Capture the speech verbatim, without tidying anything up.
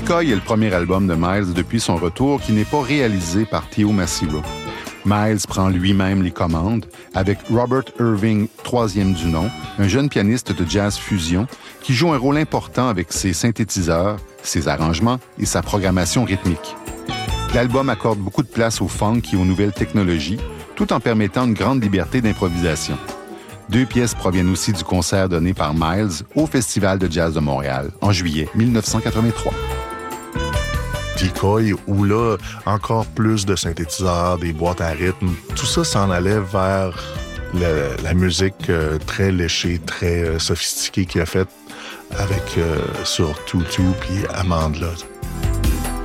Decoy est le premier album de Miles depuis son retour qui n'est pas réalisé par Theo Macero. Miles prend lui-même les commandes avec Robert Irving, troisième du nom, un jeune pianiste de jazz fusion qui joue un rôle important avec ses synthétiseurs, ses arrangements et sa programmation rythmique. L'album accorde beaucoup de place au funk et aux nouvelles technologies, tout en permettant une grande liberté d'improvisation. Deux pièces proviennent aussi du concert donné par Miles au Festival de jazz de Montréal en juillet mille neuf cent quatre-vingt-trois. Decoy, où là, encore plus de synthétiseurs, des boîtes à rythme, tout ça s'en allait vers le, la musique euh, très léchée, très euh, sophistiquée qu'il a faite avec euh, sur Tutu puis Amandla.